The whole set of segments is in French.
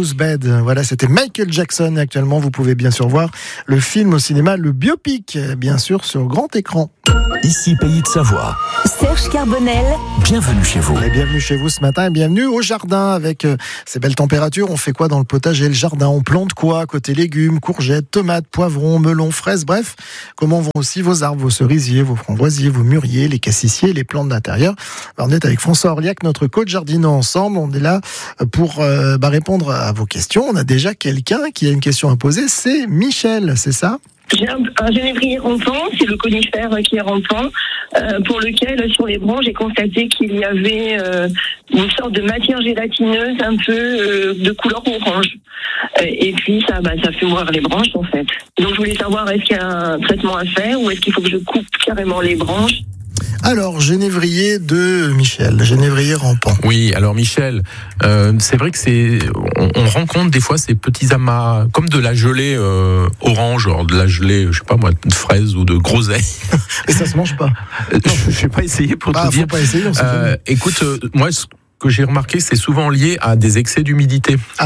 Blues Bed. Voilà, c'était Michael Jackson. Actuellement, vous pouvez bien sûr voir le film au cinéma, le biopic, bien sûr, sur grand écran. Ici, Pays de Savoie. Serge Carbonel. Bienvenue chez vous. Et bienvenue chez vous ce matin et bienvenue au jardin avec ces belles températures. On fait quoi dans le potager et le jardin? On plante quoi? Côté légumes, courgettes, tomates, poivrons, melons, fraises, bref. Comment vont aussi vos arbres, vos cerisiers, vos framboisiers, vos mûriers, les cassissiers, les plantes d'intérieur? Alors, on est avec François Orliac, notre coach jardinant ensemble. On est là pour répondre à vos questions. On a déjà quelqu'un qui a une question à poser. C'est Michel, c'est ça? J'ai un genévrier rampant, c'est le conifère qui est rampant, pour lequel, sur les branches, j'ai constaté qu'il y avait une sorte de matière gélatineuse un peu de couleur orange. Et puis, ça fait mourir les branches, en fait. Donc, je voulais savoir, est-ce qu'il y a un traitement à faire ou est-ce qu'il faut que je coupe carrément les branches? Alors, genévrier de Michel, genévrier rampant. Oui, alors Michel, c'est vrai que on rencontre des fois ces petits amas, comme de la gelée orange, alors de la gelée, je sais pas moi, de fraises ou de groseilles. Et ça se mange pas. Je vais pas essayer pour te dire. Faut pas essayer, on sait jamais. Écoute, moi, ce que j'ai remarqué, c'est souvent lié à des excès d'humidité. Ah.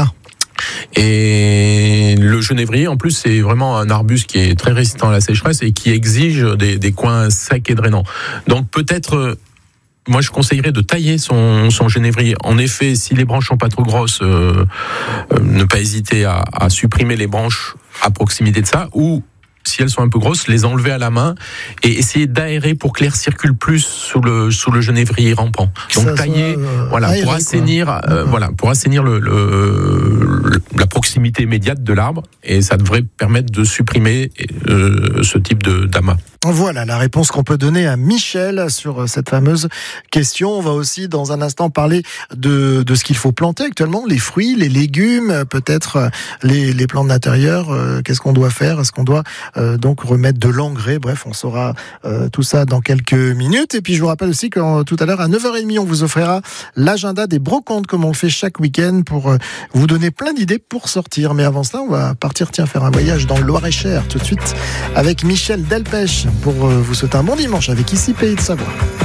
Et le genévrier, en plus, c'est vraiment un arbuste qui est très résistant à la sécheresse et qui exige des coins secs et drainants. Donc peut-être, moi je conseillerais de tailler son genévrier. En effet, si les branches sont pas trop grosses, ne pas hésiter à supprimer les branches à proximité de ça, ou si elles sont un peu grosses, les enlever à la main et essayer d'aérer pour que l'air circule plus sous le genévrier rampant. Donc ça tailler, pour assainir, pour assainir la proximité immédiate de l'arbre, et ça devrait permettre de supprimer ce type d'amas. Voilà la réponse qu'on peut donner à Michel sur cette fameuse question. On va aussi dans un instant parler de ce qu'il faut planter actuellement, les fruits, les légumes, peut-être les plantes d'intérieur. Qu'est-ce qu'on doit faire? Est-ce qu'on doit donc remettre de l'engrais? Bref, on saura tout ça dans quelques minutes. Et puis je vous rappelle aussi que tout à l'heure à 9h30, on vous offrira l'agenda des brocantes comme on le fait chaque week-end pour vous donner plein d'idées pour sortir. Mais avant cela, on va partir faire un voyage dans le Loir-et-Cher tout de suite avec Michel Delpech pour vous souhaiter un bon dimanche avec Ici Pays de Savoie.